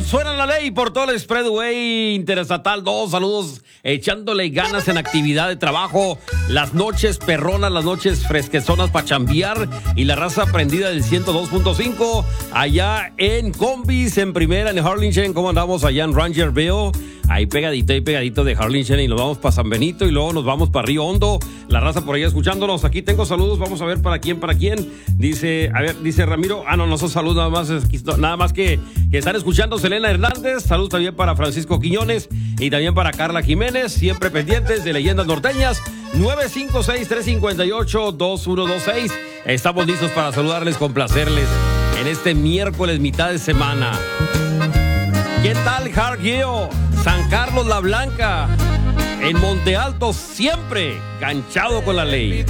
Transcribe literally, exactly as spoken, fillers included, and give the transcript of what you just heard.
Suena la ley por todo el Spreadway Interestatal dos. Saludos, echándole ganas en actividad de trabajo. Las noches perronas, las noches fresquezonas para chambear. Y la raza prendida del ciento dos punto cinco. Allá en Combis, en primera, en Harlingen. ¿Cómo andamos allá en Rangerville? Ahí pegadito, ahí pegadito de Harlingen. Y nos vamos para San Benito y luego nos vamos para Río Hondo. La raza por allá escuchándonos. Aquí tengo saludos. Vamos a ver para quién, para quién. Dice, a ver, dice Ramiro. Ah, no, no son saludos, nada más, nada más que, que están escuchando. Selena Hernández. Saludos también para Francisco Quiñones y también para Carla Jiménez. Siempre pendientes de Leyendas Norteñas. nueve cinco seis, tres cinco ocho, dos uno dos seis. Estamos listos para saludarles, complacerles en este miércoles, mitad de semana. ¿Qué tal, Jargueo? San Carlos La Blanca, en Monte Alto, siempre ganchado con la ley.